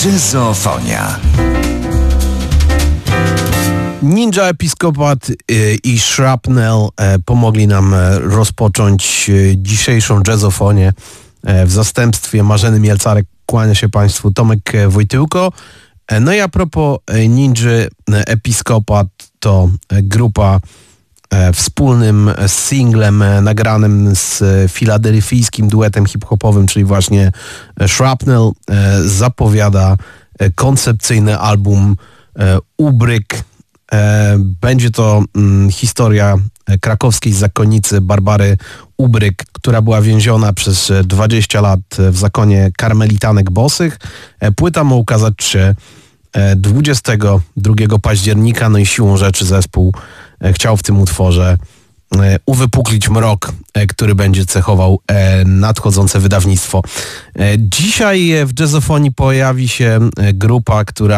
Jazzofonia. Ninja Episkopat i Shrapnel pomogli nam rozpocząć dzisiejszą jazzofonię. W zastępstwie Marzeny Mielcarek kłania się Państwu Tomek Wojtyłko. No i a propos Ninja Episkopat, to grupa wspólnym singlem nagranym z filadelfijskim duetem hip-hopowym, czyli właśnie Shrapnel, zapowiada koncepcyjny album Ubryk. Będzie to historia krakowskiej zakonnicy Barbary Ubryk, która była więziona przez 20 lat w zakonie karmelitanek bosych. Płyta ma ukazać się 22 października, no i siłą rzeczy zespół chciał w tym utworze uwypuklić mrok, który będzie cechował nadchodzące wydawnictwo. Dzisiaj w jazzofonii pojawi się grupa, która